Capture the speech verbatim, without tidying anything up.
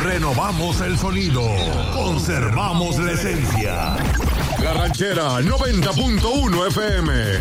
Renovamos el sonido. Conservamos la esencia. La Ranchera noventa punto uno F M.